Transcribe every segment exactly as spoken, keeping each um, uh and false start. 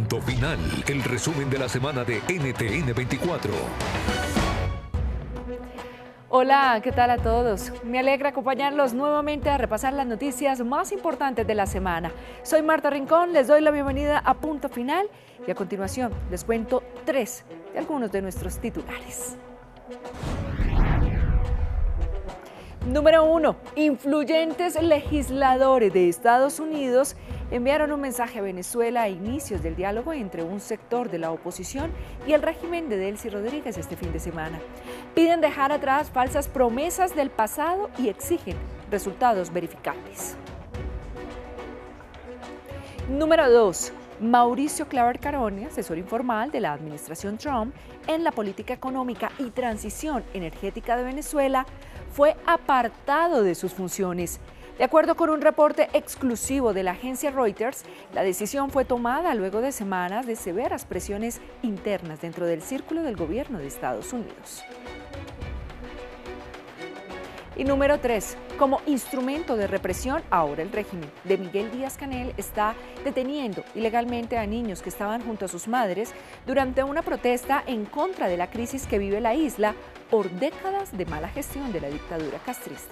Punto Final, el resumen de la semana de N T N veinticuatro. Hola, ¿qué tal a todos? Me alegra acompañarlos nuevamente a repasar las noticias más importantes de la semana. Soy Marta Rincón, les doy la bienvenida a Punto Final y a continuación les cuento tres de algunos de nuestros titulares. Número uno. Influyentes legisladores de Estados Unidos enviaron un mensaje a Venezuela a inicios del diálogo entre un sector de la oposición y el régimen de Delcy Rodríguez este fin de semana. Piden dejar atrás falsas promesas del pasado y exigen resultados verificables. Número dos. Mauricio Claver Caroni, asesor informal de la administración Trump en la política económica y transición energética de Venezuela, fue apartado de sus funciones. De acuerdo con un reporte exclusivo de la agencia Reuters, la decisión fue tomada luego de semanas de severas presiones internas dentro del círculo del gobierno de Estados Unidos. Y número tres. Como instrumento de represión, ahora el régimen de Miguel Díaz-Canel está deteniendo ilegalmente a niños que estaban junto a sus madres durante una protesta en contra de la crisis que vive la isla por décadas de mala gestión de la dictadura castrista.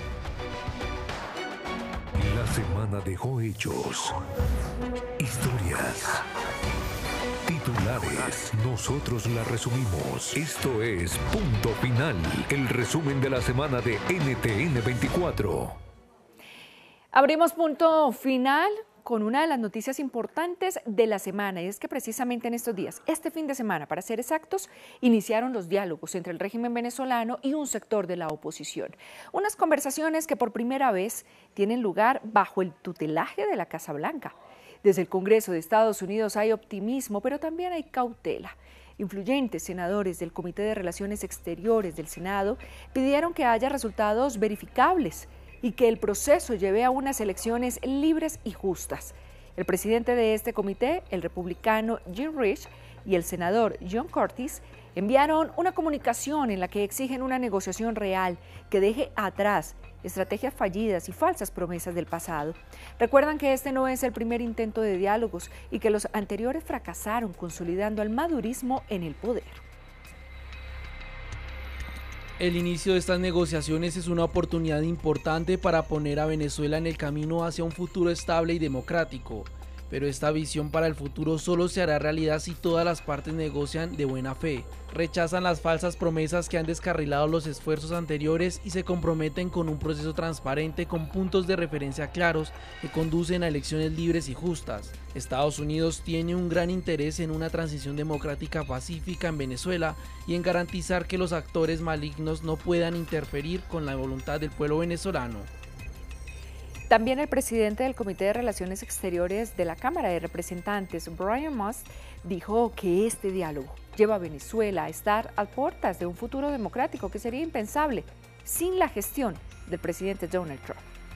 La semana dejó hechos, historias, titulares. Nosotros la resumimos. Esto es Punto Final, el resumen de la semana de N T N veinticuatro. Abrimos Punto Final con una de las noticias importantes de la semana, y es que precisamente en estos días, este fin de semana, para ser exactos, iniciaron los diálogos entre el régimen venezolano y un sector de la oposición. Unas conversaciones que por primera vez tienen lugar bajo el tutelaje de la Casa Blanca. Desde el Congreso de Estados Unidos hay optimismo, pero también hay cautela. Influyentes senadores del Comité de Relaciones Exteriores del Senado pidieron que haya resultados verificables y que el proceso lleve a unas elecciones libres y justas. El presidente de este comité, el republicano Jim Risch, y el senador John Cortis enviaron una comunicación en la que exigen una negociación real que deje atrás estrategias fallidas y falsas promesas del pasado. Recuerdan que este no es el primer intento de diálogos y que los anteriores fracasaron, consolidando al madurismo en el poder. El inicio de estas negociaciones es una oportunidad importante para poner a Venezuela en el camino hacia un futuro estable y democrático. Pero esta visión para el futuro solo se hará realidad si todas las partes negocian de buena fe, rechazan las falsas promesas que han descarrilado los esfuerzos anteriores y se comprometen con un proceso transparente con puntos de referencia claros que conducen a elecciones libres y justas. Estados Unidos tiene un gran interés en una transición democrática pacífica en Venezuela y en garantizar que los actores malignos no puedan interferir con la voluntad del pueblo venezolano. También el presidente del Comité de Relaciones Exteriores de la Cámara de Representantes, Brian Must, dijo que este diálogo lleva a Venezuela a estar a puertas de un futuro democrático que sería impensable sin la gestión del presidente Donald Trump.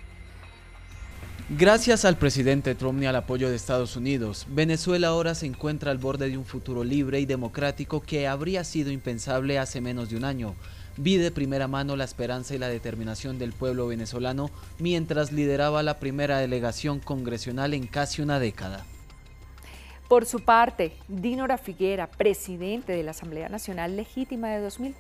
Gracias al presidente Trump y al apoyo de Estados Unidos, Venezuela ahora se encuentra al borde de un futuro libre y democrático que habría sido impensable hace menos de un año. Vi de primera mano la esperanza y la determinación del pueblo venezolano mientras lideraba la primera delegación congresional en casi una década. Por su parte, Dinora Figuera, presidente de la Asamblea Nacional Legítima de dos mil